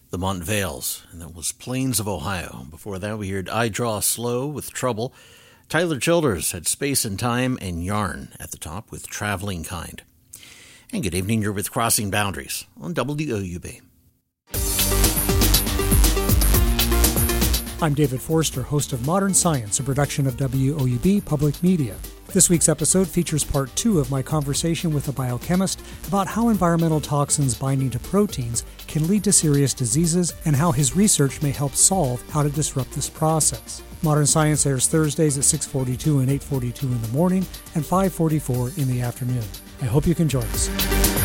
the Montvales, and that was Plains of Ohio. Before that, we heard I Draw Slow with Trouble. Tyler Childers had Space and Time, and Yarn at the top with Traveling Kind. And good evening, you're with Crossing Boundaries on WOUB. I'm David Forster, host of Modern Science, a production of WOUB Public Media. This week's episode features part 2 of my conversation with a biochemist about how environmental toxins binding to proteins can lead to serious diseases and how his research may help solve how to disrupt this process. Modern Science airs Thursdays at 6:42 and 8:42 in the morning and 5:44 in the afternoon. I hope you can join us.